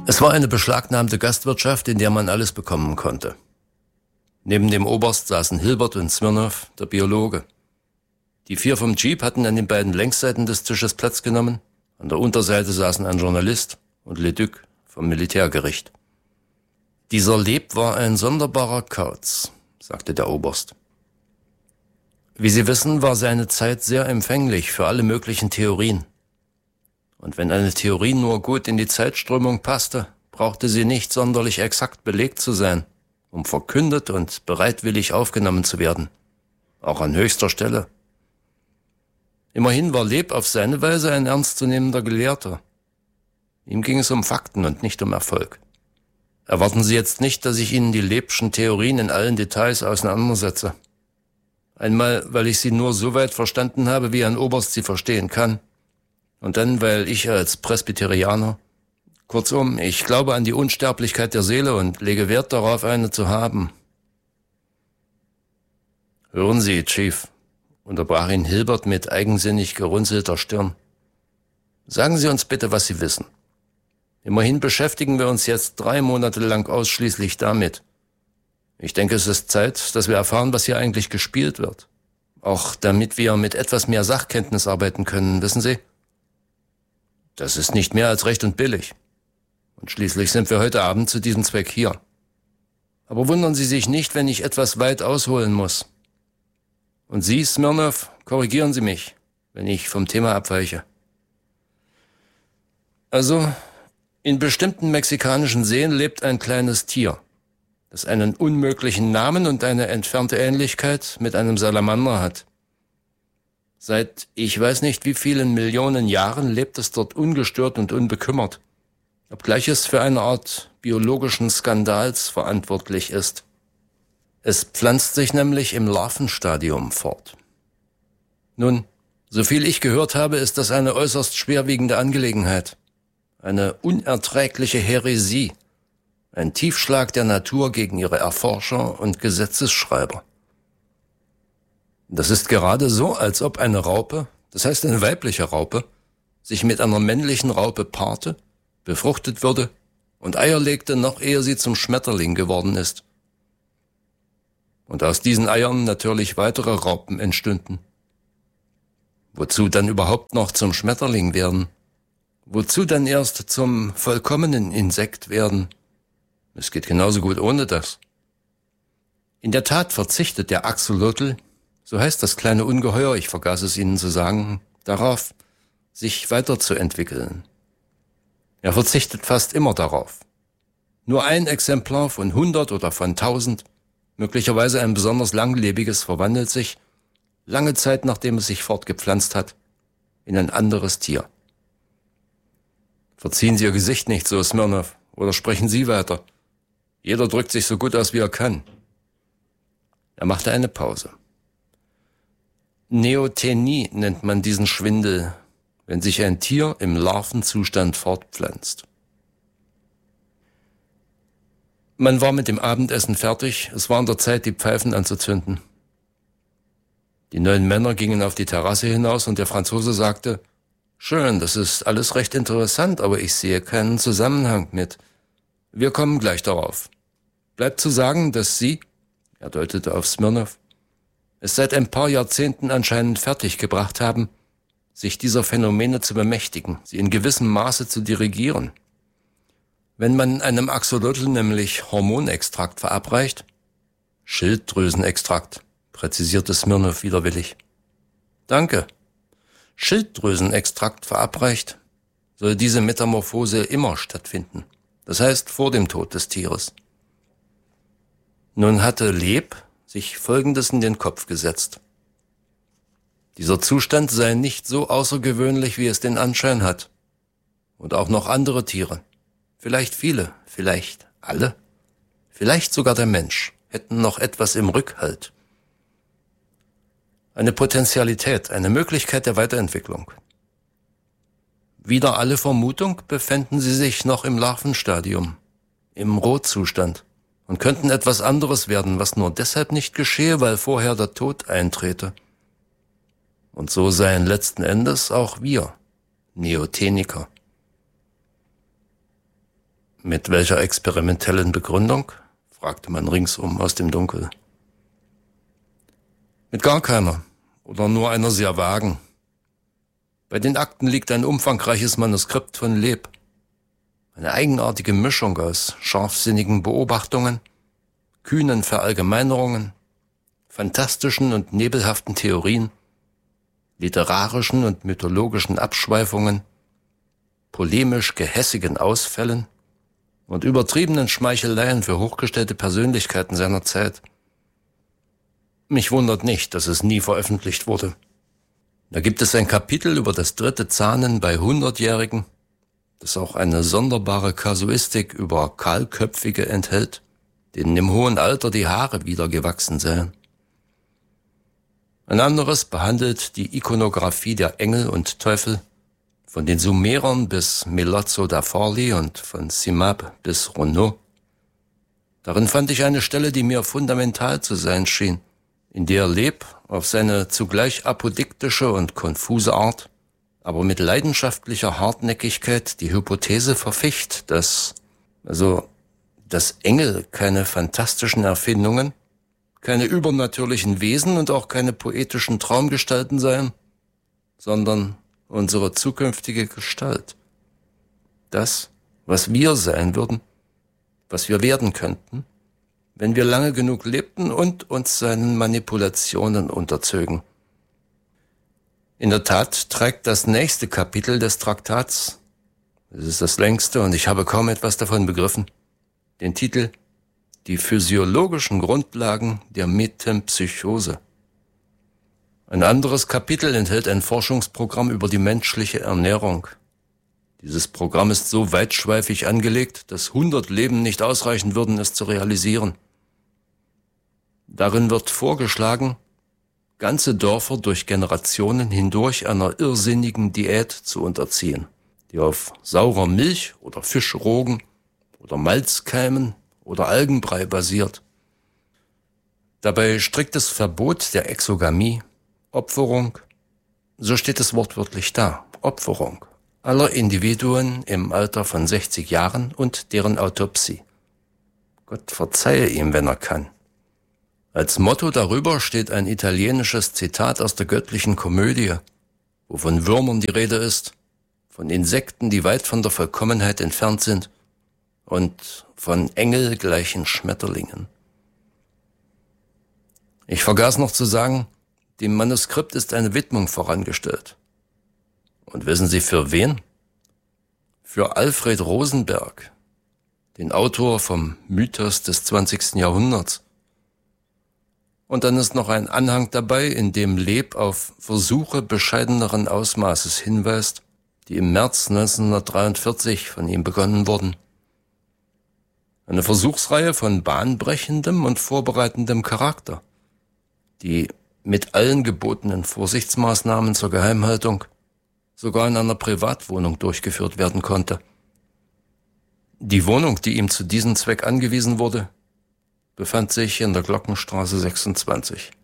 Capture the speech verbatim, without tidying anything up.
Es war eine beschlagnahmte Gastwirtschaft, in der man alles bekommen konnte. Neben dem Oberst saßen Hilbert und Smirnow, der Biologe. Die vier vom Jeep hatten an den beiden Längsseiten des Tisches Platz genommen. An der Unterseite saßen ein Journalist und Leduc vom Militärgericht. Dieser Leb war ein sonderbarer Kauz, sagte der Oberst. Wie Sie wissen, war seine Zeit sehr empfänglich für alle möglichen Theorien. Und wenn eine Theorie nur gut in die Zeitströmung passte, brauchte sie nicht sonderlich exakt belegt zu sein, um verkündet und bereitwillig aufgenommen zu werden, auch an höchster Stelle. Immerhin war Leb auf seine Weise ein ernstzunehmender Gelehrter. Ihm ging es um Fakten und nicht um Erfolg. Erwarten Sie jetzt nicht, dass ich Ihnen die Lebschen Theorien in allen Details auseinandersetze. Einmal, weil ich sie nur so weit verstanden habe, wie ein Oberst sie verstehen kann. Und dann, weil ich als Presbyterianer, kurzum, ich glaube an die Unsterblichkeit der Seele und lege Wert darauf, eine zu haben. Hören Sie, Chief, unterbrach ihn Hilbert mit eigensinnig gerunzelter Stirn. Sagen Sie uns bitte, was Sie wissen. Immerhin beschäftigen wir uns jetzt drei Monate lang ausschließlich damit. Ich denke, es ist Zeit, dass wir erfahren, was hier eigentlich gespielt wird. Auch damit wir mit etwas mehr Sachkenntnis arbeiten können, wissen Sie? Das ist nicht mehr als recht und billig. Und schließlich sind wir heute Abend zu diesem Zweck hier. Aber wundern Sie sich nicht, wenn ich etwas weit ausholen muss. Und Sie, Smirnow, korrigieren Sie mich, wenn ich vom Thema abweiche. Also, in bestimmten mexikanischen Seen lebt ein kleines Tier, das einen unmöglichen Namen und eine entfernte Ähnlichkeit mit einem Salamander hat. Seit ich weiß nicht wie vielen Millionen Jahren lebt es dort ungestört und unbekümmert, obgleich es für eine Art biologischen Skandals verantwortlich ist. Es pflanzt sich nämlich im Larvenstadium fort. Nun, soviel ich gehört habe, ist das eine äußerst schwerwiegende Angelegenheit. Eine unerträgliche Häresie, ein Tiefschlag der Natur gegen ihre Erforscher und Gesetzesschreiber. Das ist gerade so, als ob eine Raupe, das heißt eine weibliche Raupe, sich mit einer männlichen Raupe paarte, befruchtet würde und Eier legte, noch ehe sie zum Schmetterling geworden ist. Und aus diesen Eiern natürlich weitere Raupen entstünden. Wozu dann überhaupt noch zum Schmetterling werden? Wozu dann erst zum vollkommenen Insekt werden? Es geht genauso gut ohne das. In der Tat verzichtet der Axolotl, so heißt das kleine Ungeheuer, ich vergaß es Ihnen zu sagen, darauf, sich weiterzuentwickeln. Er verzichtet fast immer darauf. Nur ein Exemplar von hundert oder von tausend, möglicherweise ein besonders langlebiges, verwandelt sich, lange Zeit nachdem es sich fortgepflanzt hat, in ein anderes Tier. Verziehen Sie Ihr Gesicht nicht so, Smirnow, oder sprechen Sie weiter. Jeder drückt sich so gut aus, wie er kann. Er machte eine Pause. Neothenie nennt man diesen Schwindel, wenn sich ein Tier im Larvenzustand fortpflanzt. Man war mit dem Abendessen fertig, es war an der Zeit, die Pfeifen anzuzünden. Die neun Männer gingen auf die Terrasse hinaus und der Franzose sagte, »Schön, das ist alles recht interessant, aber ich sehe keinen Zusammenhang mit. Wir kommen gleich darauf. Bleibt zu sagen, dass Sie«, er deutete auf Smirnow, »es seit ein paar Jahrzehnten anscheinend fertiggebracht haben, sich dieser Phänomene zu bemächtigen, sie in gewissem Maße zu dirigieren. Wenn man einem Axolotl nämlich Hormonextrakt verabreicht, Schilddrüsenextrakt«, präzisierte Smirnow widerwillig. »Danke. Schilddrüsenextrakt verabreicht, soll diese Metamorphose immer stattfinden, das heißt vor dem Tod des Tieres.« Nun hatte Leb sich Folgendes in den Kopf gesetzt. Dieser Zustand sei nicht so außergewöhnlich, wie es den Anschein hat. Und auch noch andere Tiere, vielleicht viele, vielleicht alle, vielleicht sogar der Mensch, hätten noch etwas im Rückhalt. Eine Potentialität, eine Möglichkeit der Weiterentwicklung. Wider alle Vermutung befänden sie sich noch im Larvenstadium, im Rohzustand, und könnten etwas anderes werden, was nur deshalb nicht geschehe, weil vorher der Tod eintrete. Und so seien letzten Endes auch wir Neotheniker. Mit welcher experimentellen Begründung? Fragte man ringsum aus dem Dunkel. Mit gar keiner oder nur einer sehr vagen. Bei den Akten liegt ein umfangreiches Manuskript von Leb. Eine eigenartige Mischung aus scharfsinnigen Beobachtungen, kühnen Verallgemeinerungen, fantastischen und nebelhaften Theorien, literarischen und mythologischen Abschweifungen, polemisch gehässigen Ausfällen und übertriebenen Schmeicheleien für hochgestellte Persönlichkeiten seiner Zeit. Mich wundert nicht, dass es nie veröffentlicht wurde. Da gibt es ein Kapitel über das dritte Zahnen bei Hundertjährigen, das auch eine sonderbare Kasuistik über Kahlköpfige enthält, denen im hohen Alter die Haare wieder gewachsen seien. Ein anderes behandelt die Ikonographie der Engel und Teufel, von den Sumerern bis Melazzo da Forlì und von Cimab bis Renaud. Darin fand ich eine Stelle, die mir fundamental zu sein schien, in der Leb auf seine zugleich apodiktische und konfuse Art, aber mit leidenschaftlicher Hartnäckigkeit die Hypothese verficht, dass, also, dass Engel keine fantastischen Erfindungen, keine übernatürlichen Wesen und auch keine poetischen Traumgestalten seien, sondern unsere zukünftige Gestalt. Das, was wir sein würden, was wir werden könnten, wenn wir lange genug lebten und uns seinen Manipulationen unterzögen. In der Tat trägt das nächste Kapitel des Traktats, es ist das längste und ich habe kaum etwas davon begriffen, den Titel Die physiologischen Grundlagen der Metempsychose. Ein anderes Kapitel enthält ein Forschungsprogramm über die menschliche Ernährung. Dieses Programm ist so weitschweifig angelegt, dass hundert Leben nicht ausreichen würden, es zu realisieren. Darin wird vorgeschlagen, ganze Dörfer durch Generationen hindurch einer irrsinnigen Diät zu unterziehen, die auf saurer Milch oder Fischrogen oder Malzkeimen oder Algenbrei basiert. Dabei striktes Verbot der Exogamie, Opferung, so steht es wortwörtlich da, Opferung aller Individuen im Alter von sechzig Jahren und deren Autopsie. Gott verzeihe ihm, wenn er kann. Als Motto darüber steht ein italienisches Zitat aus der göttlichen Komödie, wo von Würmern die Rede ist, von Insekten, die weit von der Vollkommenheit entfernt sind, und von engelgleichen Schmetterlingen. Ich vergaß noch zu sagen, dem Manuskript ist eine Widmung vorangestellt. Und wissen Sie für wen? Für Alfred Rosenberg, den Autor vom Mythos des zwanzigsten Jahrhunderts. Und dann ist noch ein Anhang dabei, in dem Leb auf Versuche bescheideneren Ausmaßes hinweist, die im März neunzehnhundertdreiundvierzig von ihm begonnen wurden. Eine Versuchsreihe von bahnbrechendem und vorbereitendem Charakter, die mit allen gebotenen Vorsichtsmaßnahmen zur Geheimhaltung sogar in einer Privatwohnung durchgeführt werden konnte. Die Wohnung, die ihm zu diesem Zweck angewiesen wurde, befand sich in der Glockenstraße sechsundzwanzig.